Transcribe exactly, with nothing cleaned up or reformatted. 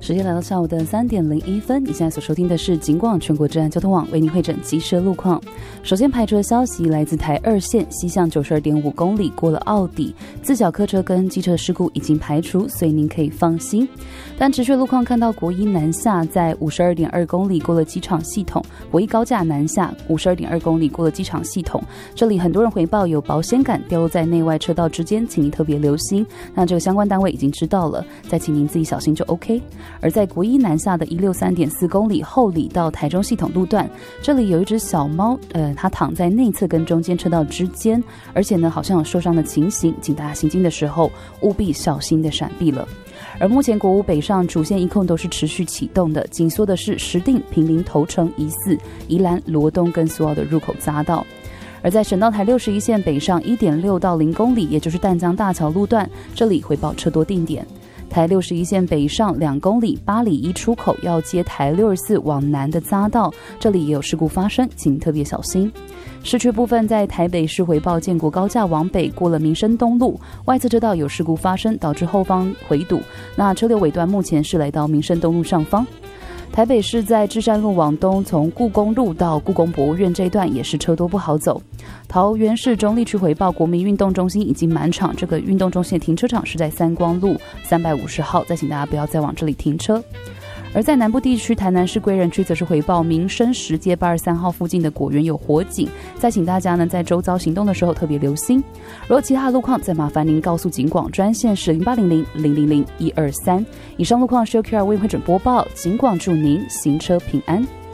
时间来到下午的三点零一分，你现在所收听的是警广全国治安交通网为您会诊即时路况。首先排除的消息来自台二线西向九十二点五公里过了奥底，自小客车跟机车事故已经排除，所以您可以放心。但持续路况看到国一南下在五十二点二公里过了机场系统，国一高架南下五十二点二公里过了机场系统，这里很多人回报有保险杆掉落在内外车道之间，请您特别留心。那这个相关单位已经知道了，再请您自己小心就 OK。而在国一南下的一六三点四公里后里到台中系统路段，这里有一只小猫，呃，它躺在内侧跟中间车道之间，而且呢好像有受伤的情形，请大家行经的时候务必小心的闪避了。而目前国五北上主线一控都是持续启动的，紧缩的是石碇、坪林、头城、宜四、宜兰、罗东跟苏澳的入口匝道。而在省道台六十一线北上 一点六到零公里，也就是淡江大桥路段，这里回报车多定点。台六十一线北上两公里，八里一出口要接台六十四往南的匝道，这里也有事故发生，请特别小心。市区部分在台北市回报建国高架往北过了民生东路，外侧车道有事故发生，导致后方回堵，那车流尾段目前是来到民生东路上方。台北市在至善路往东，从故宫路到故宫博物院这一段也是车多不好走。桃园市中坜区回报国民运动中心已经满场，这个运动中心的停车场是在三光路三百五十号，再请大家不要再往这里停车。而在南部地区，台南市归仁区则是回报民生十街八十三号附近的果园有火警，再请大家呢在周遭行动的时候特别留心。如果其他路况，再麻烦您告诉警广专线是零八零零零零零一二三。以上路况是由 Q R 为会准播报，警广祝您行车平安。